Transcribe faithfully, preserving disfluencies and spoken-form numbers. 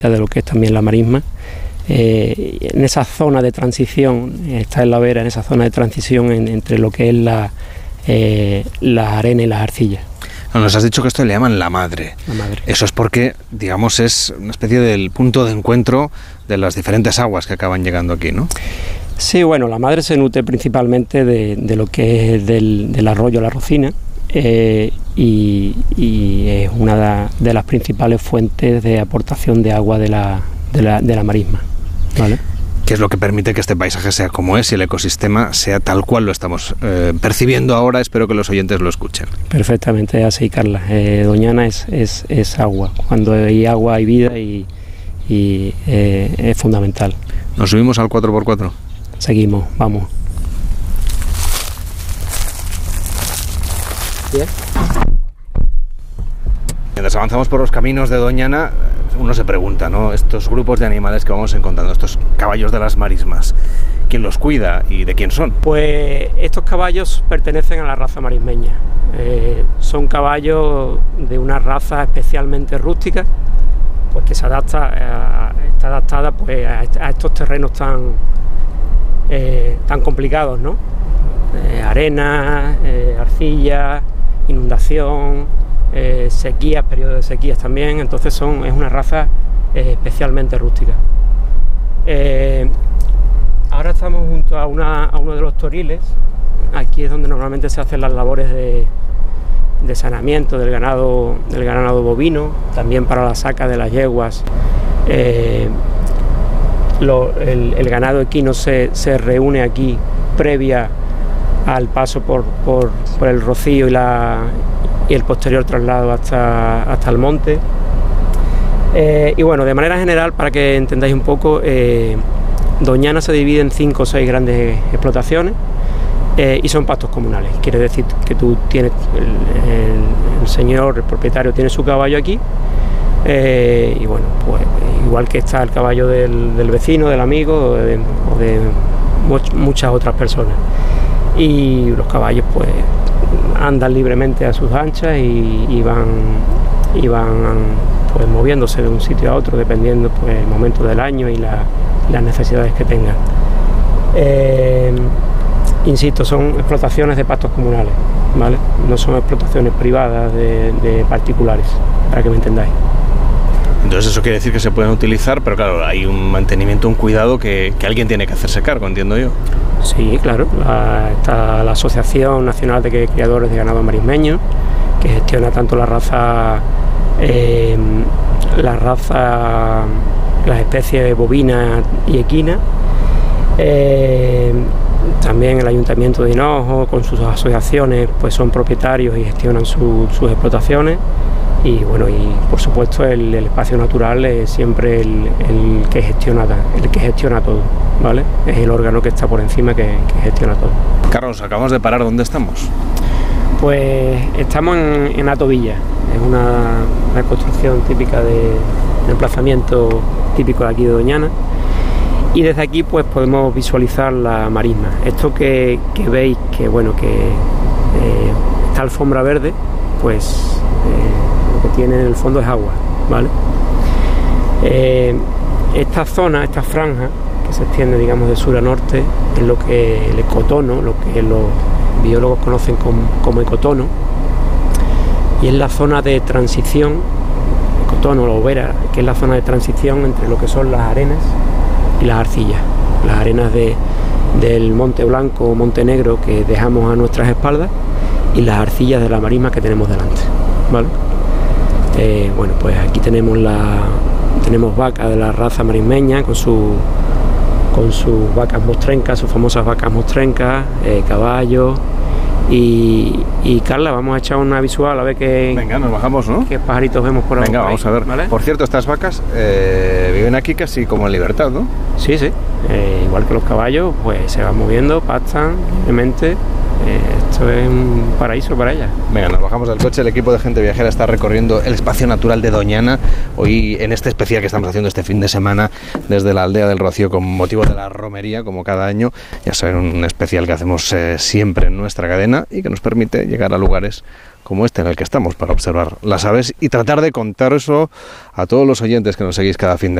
de lo que es también la marisma. Eh, en esa zona de transición, está en la vera, en esa zona de transición en, entre lo que es la, eh, la arena y las arcillas. Nos has dicho que esto le llaman la madre. La madre. Eso es porque, digamos, es una especie del punto de encuentro de las diferentes aguas que acaban llegando aquí, ¿no? Sí, bueno, la madre se nutre principalmente de, de lo que es del, del arroyo La Rocina, eh, y, y es una de, de las principales fuentes de aportación de agua de la, de la, de la marisma, ¿vale? Que es lo que permite que este paisaje sea como es y el ecosistema sea tal cual lo estamos eh, percibiendo ahora. Espero que los oyentes lo escuchen. Perfectamente, así, Carla. Eh, Doñana es, es, es agua. Cuando hay agua hay vida y, y eh, es fundamental. ¿Nos subimos al cuatro por cuatro? Seguimos, vamos. Bien. Mientras avanzamos por los caminos de Doñana, uno se pregunta, ¿no? Estos grupos de animales que vamos encontrando, estos caballos de las marismas, ¿quién los cuida y de quién son? Pues estos caballos pertenecen a la raza marismeña. Eh, son caballos de una raza especialmente rústica, pues que se adapta, a, está adaptada pues a, a estos terrenos tan, eh, tan complicados, ¿no? Eh, arena, eh, arcilla, inundación, eh, sequías, periodos de sequías también. Entonces son, es una raza eh, especialmente rústica. Eh, ahora estamos junto a, una, a uno de los toriles. Aquí es donde normalmente se hacen las labores de, de saneamiento del ganado, del ganado bovino, también para la saca de las yeguas. Eh, lo, el, el ganado equino se, se reúne aquí previa al paso por, por, por el rocío y, la, y el posterior traslado hasta, hasta el monte. Eh, y bueno, de manera general, para que entendáis un poco, eh, Doñana se divide en cinco o seis grandes explotaciones, eh, y son pastos comunales. Quiere decir que tú tienes, el, el, el señor, el propietario tiene su caballo aquí, eh, y bueno, pues igual que está el caballo del, del vecino, del amigo o de, o de much, muchas otras personas. Y los caballos pues andan libremente a sus anchas y, y van y van pues moviéndose de un sitio a otro dependiendo pues el momento del año y la, las necesidades que tengan. Eh, insisto, son explotaciones de pastos comunales, ¿vale? No son explotaciones privadas de, de particulares, para que me entendáis. Entonces eso quiere decir que se pueden utilizar, pero claro, hay un mantenimiento, un cuidado que, que alguien tiene que hacerse cargo, entiendo yo. Sí, claro. La, está la Asociación Nacional de Criadores de Ganado Marismeño, que gestiona tanto la raza, eh, la raza, las especies bovina y equina. Eh, también el Ayuntamiento de Hinojo, con sus asociaciones, pues son propietarios y gestionan su, sus explotaciones. Y bueno, y por supuesto el, el espacio natural es siempre el, el que gestiona el que gestiona todo, ¿vale? Es el órgano que está por encima que, que gestiona todo. Carlos, acabamos de parar, ¿dónde estamos? Pues estamos en, en Atovilla, es una, una construcción típica de, de emplazamiento típico de aquí de Doñana, y desde aquí pues podemos visualizar la marisma. Esto que, que veis que bueno que eh, esta alfombra verde, pues eh, que tiene en el fondo es agua, ¿vale? Eh, esta zona, esta franja que se extiende, digamos, de sur a norte, es lo que el ecotono, lo que los biólogos conocen como, como ecotono, y es la zona de transición, ecotono, la overa, que es la zona de transición entre lo que son las arenas y las arcillas, las arenas de, del Monte Blanco o Monte Negro que dejamos a nuestras espaldas y las arcillas de la marisma que tenemos delante, ¿vale? Eh, bueno, pues aquí tenemos la tenemos vacas de la raza marismeña con su con sus vacas mostrencas, sus famosas vacas mostrencas, eh, caballos y, y Carla, vamos a echar una visual a ver qué venga, nos bajamos, ¿no? Qué pajaritos vemos por ahí. Venga, vamos a ver, ¿vale? Por cierto, estas vacas eh, viven aquí casi como en libertad, ¿no? Sí, sí, eh, igual que los caballos, pues se van moviendo, pastan libremente eh, esto es un paraíso para ellas. Venga, nos bajamos del coche, el equipo de Gente Viajera está recorriendo el espacio natural de Doñana, hoy en este especial que estamos haciendo este fin de semana desde la aldea del Rocío con motivo de la romería, como cada año. Ya saben, un especial que hacemos eh, siempre en nuestra cadena y que nos permite llegar a lugares como este en el que estamos para observar las aves y tratar de contar eso a todos los oyentes que nos seguís cada fin de